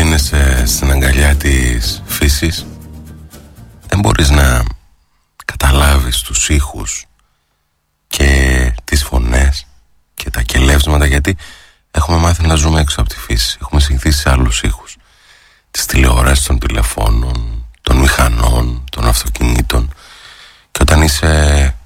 είναι στην αγκαλιά της φύσης, δεν μπορείς να καταλάβεις τους ήχους και τις φωνές και τα κελεύσματα, γιατί έχουμε μάθει να ζούμε έξω από τη φύση. Έχουμε συνηθίσει σε άλλους ήχους, της τηλεόρασης, των τηλεφώνων, των μηχανών, των αυτοκινήτων, και όταν είσαι